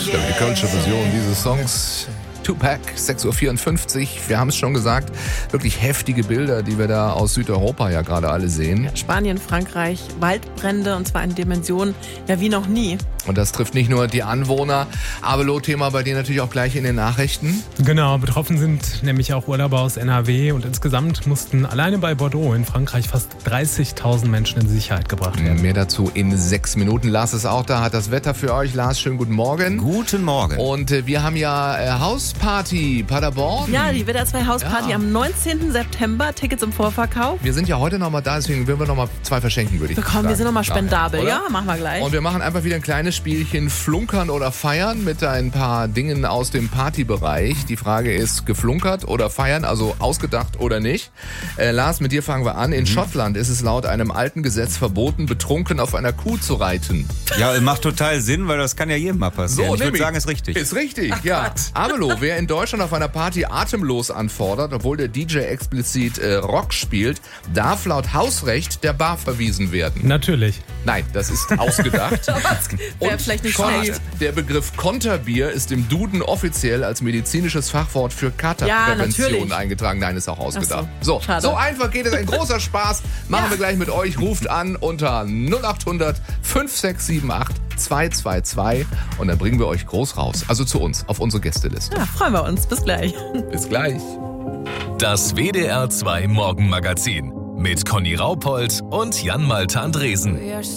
Die kölsche Version dieses Songs. Tupac, 6.54 Uhr. Wir haben es schon gesagt, wirklich heftige Bilder, die wir da aus Südeuropa ja gerade alle sehen. Ja, Spanien, Frankreich, Waldbrände und zwar in Dimensionen wie noch nie. Und das trifft nicht nur die Anwohner. Abelo, Thema bei dir natürlich auch gleich in den Nachrichten. Genau, betroffen sind nämlich auch Urlauber aus NRW und insgesamt mussten alleine bei Bordeaux in Frankreich fast 30.000 Menschen in Sicherheit gebracht werden. Mehr dazu in 6 Minuten. Lars ist auch da, hat das Wetter für euch. Lars, schönen guten Morgen. Guten Morgen. Und wir haben ja Hausparty Paderborn. Ja, die WDR 2 Hausparty am 19. September. Tickets im Vorverkauf. Wir sind ja heute nochmal da, deswegen werden wir nochmal 2 verschenken, würde ich sagen. Wir sind nochmal spendabel. Oder? Ja, machen wir gleich. Und wir machen einfach wieder ein kleines Spielchen Flunkern oder Feiern mit ein paar Dingen aus dem Partybereich. Die Frage ist, geflunkert oder feiern, also ausgedacht oder nicht. Lars, mit dir fangen wir an. In Schottland ist es laut einem alten Gesetz verboten, betrunken auf einer Kuh zu reiten. Ja, macht total Sinn, weil das kann ja jedem mal passieren. Ich würde nämlich. sagen, ist richtig. Ist richtig, ja. Abelo, wer in Deutschland auf einer Party atemlos anfordert, obwohl der DJ explizit Rock spielt, darf laut Hausrecht der Bar verwiesen werden. Natürlich. Nein, das ist ausgedacht. Wäre vielleicht nicht schlecht. Der Begriff Konterbier ist im Duden offiziell als medizinisches Fachwort für Katerprävention eingetragen. Nein, ist auch ausgedacht. So einfach geht es. Ein großer Spaß. Machen wir gleich mit euch. Ruft an unter 0800 5678 222 und dann bringen wir euch groß raus. Also zu uns, auf unsere Gästeliste. Ja, freuen wir uns. Bis gleich. Bis gleich. Das WDR 2 Morgenmagazin mit Conny Raupold und Jan Malte Andresen.